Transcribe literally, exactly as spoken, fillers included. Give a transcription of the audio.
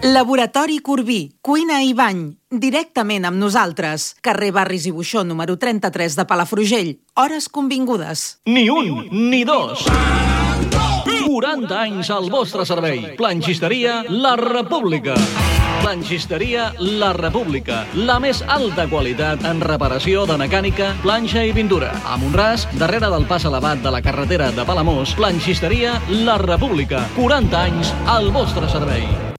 Laboratori Corbí, cuina i bany, directament amb nosaltres. Carrer Barris i Buixó, número trenta-tres de Palafrugell. Hores convingudes. Ni un, ni dos. quaranta anys al vostre servei. Planxisteria La República. Planxisteria La República. La més alta qualitat en reparació de mecànica, planxa i pintura. A Montràs, darrere del pas elevat de la carretera de Palamós, Planxisteria La República. quaranta anys al vostre servei.